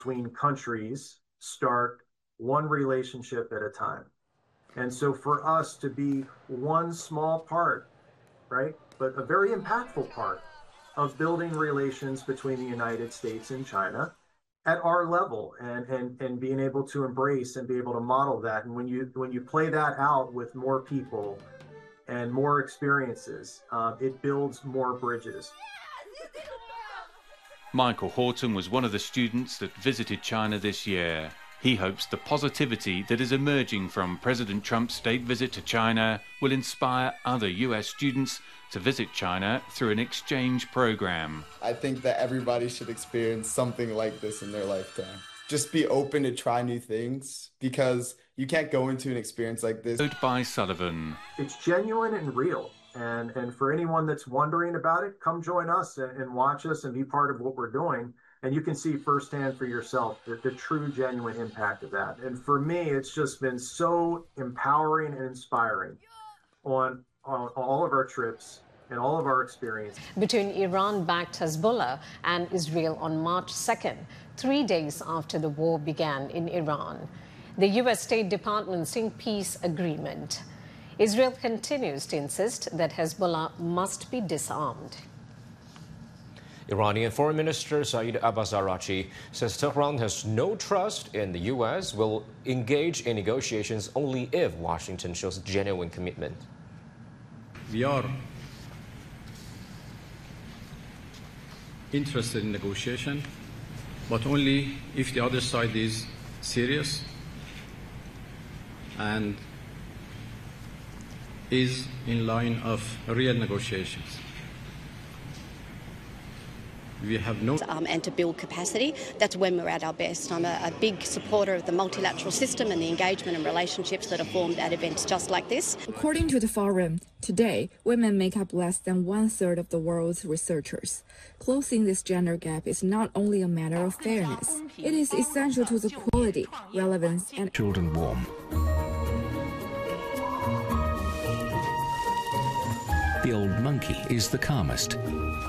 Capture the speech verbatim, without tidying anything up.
between countries start one relationship at a time. And so for us to be one small part, right, but a very impactful part of building relations between the United States and China at our level, and and and being able to embrace and be able to model that. And when you when you play that out with more people and more experiences, uh, it builds more bridges. Michael Horton was one of the students that visited China this year. He hopes the positivity that is emerging from President Trump's state visit to China will inspire other U S students to visit China through an exchange program. I think that everybody should experience something like this in their lifetime. Just be open to try new things, because you can't go into an experience like this. By Sullivan. It's genuine and real. And, and for anyone that's wondering about it, come join us and, and watch us and be part of what we're doing. And you can see firsthand for yourself the, the true, genuine impact of that. And for me, it's just been so empowering and inspiring on, on all of our trips and all of our experience. Between Iran-backed Hezbollah and Israel on March second, three days after the war began in Iran. The U S State Department signed peace agreement. Israel continues to insist that Hezbollah must be disarmed. Iranian Foreign Minister Saeed Abbas Araghchi says Tehran has no trust in the U S, will engage in negotiations only if Washington shows genuine commitment. We are interested in negotiation, but only if the other side is serious and is in line of real negotiations. We have no... Um, and to build capacity, that's when we're at our best. I'm a, a big supporter of the multilateral system and the engagement and relationships that are formed at events just like this. According to the forum, today, women make up less than one-third of the world's researchers. Closing this gender gap is not only a matter of fairness. It is essential to the quality, relevance, and... Children warm. The old monkey is the calmest.